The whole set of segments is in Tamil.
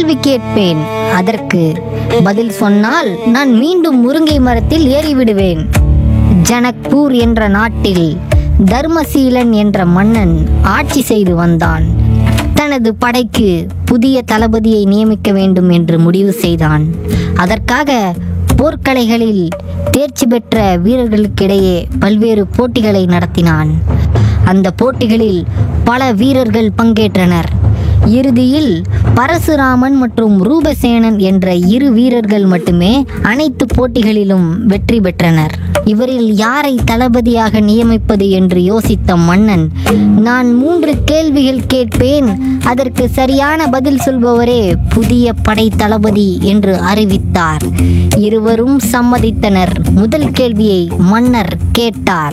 கேள்வி கேட்பேன். அதற்கு பதில் சொன்னால் நான் மீண்டும் முருங்கை மரத்தில் ஏறிவிடுவேன். ஜனக்பூர் என்ற நாட்டில் தர்மசீலன் என்ற மன்னன் ஆட்சி செய்து வந்தான். தனது படைக்கு புதிய தளபதியை நியமிக்க வேண்டும் என்று முடிவு செய்தான். அதற்காக போர்க்கலைகளில் தேர்ச்சி பெற்ற வீரர்களுக்கிடையே பல்வேறு போட்டிகளை நடத்தினான். அந்த போட்டிகளில் பல வீரர்கள் பங்கேற்றனர். இறுதியில் பரசுராமன் மற்றும் ரூபசேனன் என்ற இரு வீரர்கள் மட்டுமே அனைத்து போட்டிகளிலும் வெற்றி பெற்றனர். இவரில் யாரை தளபதியாக நியமிப்பது என்று யோசித்த மன்னன், நான் 3 கேள்விகள் கேட்பேன், அதற்கு சரியான பதில் சொல்பவரே புதிய படை தளபதி என்று அறிவித்தார். இருவரும் சம்மதித்தனர். முதல் கேள்வியை மன்னர் கேட்டார்.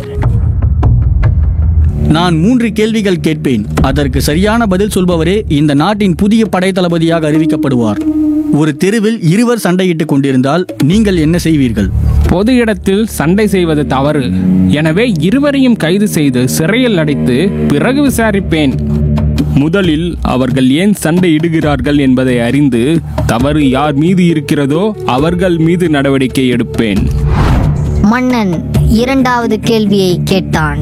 நான் 3 கேள்விகள் கேட்பேன். அதற்கு சரியான பதில் சொல்பவரே இந்த நாட்டின் புதிய படை தளபதியாக அறிவிக்கப்படுவார். ஒரு தெருவில் இருவர் சண்டையிட்டுக் கொண்டிருந்தால் நீங்கள் என்ன செய்வீர்கள்? பொது இடத்தில் சண்டை செய்வது தவறு. எனவே இருவரையும் கைது செய்து சிறையில் அடைத்து பிறகு விசாரிப்பேன். முதலில் அவர்கள் ஏன் சண்டையிடுகிறார்கள் என்பதை அறிந்து தவறு யார் மீது இருக்கிறதோ அவர்கள் மீது நடவடிக்கை எடுப்பேன். மன்னன் 2வது கேள்வியை கேட்டான்.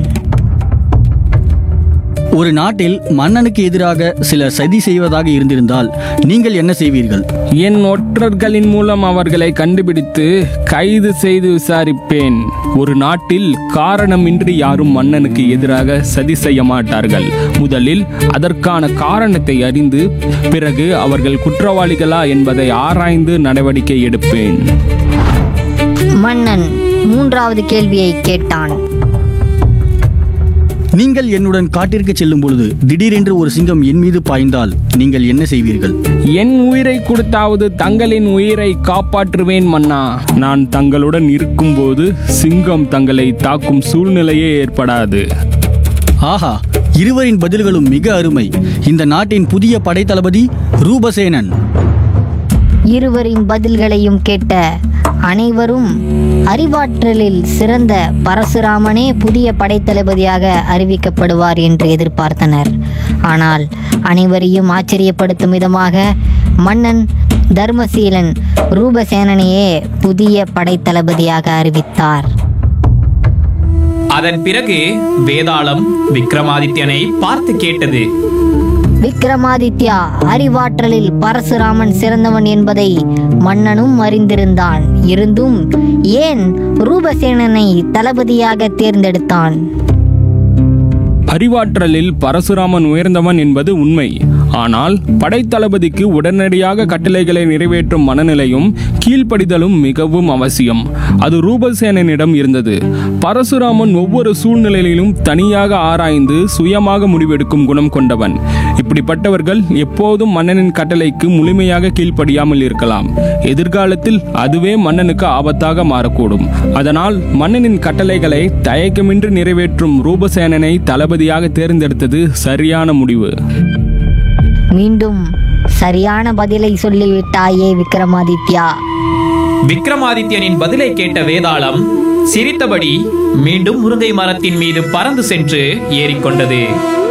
ஒரு நாட்டில் மன்னனுக்கு எதிராக சிலர் சதி செய்வதாக இருந்திருந்தால் நீங்கள் என்ன செய்வீர்கள்? என் ஒற்றர்களின் மூலம் அவர்களை கண்டுபிடித்து கைது செய்து விசாரிப்பேன். ஒரு நாட்டில் காரணமின்றி யாரும் மன்னனுக்கு எதிராக சதி செய்ய மாட்டார்கள். முதலில் அதற்கான காரணத்தை அறிந்து பிறகு அவர்கள் குற்றவாளிகளா என்பதை ஆராய்ந்து நடவடிக்கை எடுப்பேன். மன்னன் 3வது கேள்வியை கேட்டான். நீங்கள் என்னுடன் காட்டிற்கு செல்லும் பொழுது திடீரென்று ஒரு சிங்கம் என் மீது பாய்ந்தால் நீங்கள் என்ன செய்வீர்கள்? என் உயிரை கொடுத்தாவது தங்களின் உயிரை காப்பாற்றுவேன் மன்னா. நான் தங்களுடன் இருக்கும்போது சிங்கம் தங்களை தாக்கும் சூழ்நிலையே ஏற்படாது. ஆஹா, இருவரின் பதில்களும் மிக அருமை. இந்த நாட்டின் புதிய படை தளபதி ரூபசேனன். இருவரின் பதில்களையும் கேட்ட அனைவரும் அறிவாற்றலில் சிறந்த பரசுராமனே புதிய படைத்தளபதியாக அறிவிக்கப்படுவார் என்று எதிர்பார்த்தனர். ஆனால் அனைவரையும் ஆச்சரியப்படுத்தும் விதமாக மன்னன் தர்மசீலன் ரூபசேனனையே புதிய படைத்தளபதியாக அறிவித்தார். அதன் பிறகு வேதாளம் விக்ரமாதித்யனை பார்த்து கேட்டது. விக்ரமாதித்யா, அறிவாற்றலில் பரசுராமன் சிறந்தவன் என்பதை மன்னனும் அறிந்திருந்தான். இருந்தும் ஏன் ரூபசேனனை தளபதியாக தேர்ந்தெடுத்தான்? அறிவாற்றலில் பரசுராமன் உயர்ந்தவன் என்பது உண்மை. ஆனால் படைத்தளபதிக்கு உடனடியாக கட்டளைகளை நிறைவேற்றும் மனநிலையும் கீழ்ப்படிதலும் மிகவும் அவசியம். அது ரூபசேனனிடம் இருந்தது. பரசுராமன் ஒவ்வொரு சூழ்நிலையிலும் தனியாக ஆராய்ந்து சுயமாக முடிவெடுக்கும் குணம் கொண்டவன். இப்படிப்பட்டவர்கள் எப்போதும் மன்னனின் கட்டளைக்கு முழுமையாக கீழ்ப்படியாமல் இருக்கலாம். எதிர்காலத்தில் அதுவே மன்னனுக்கு ஆபத்தாக மாறக்கூடும். அதனால் மன்னனின் கட்டளைகளை தயக்கமின்றி நிறைவேற்றும் ரூபசேனனை தளபதியாக தேர்ந்தெடுத்தது சரியான முடிவு. மீண்டும் சரியான பதிலை சொல்லிவிட்டாயே விக்ரமாதித்யா. விக்ரமாதித்யனின் பதிலை கேட்ட வேதாளம் சிரித்தபடி மீண்டும் முருங்கை மரத்தின் மீது பறந்து சென்று ஏறிக்கொண்டது.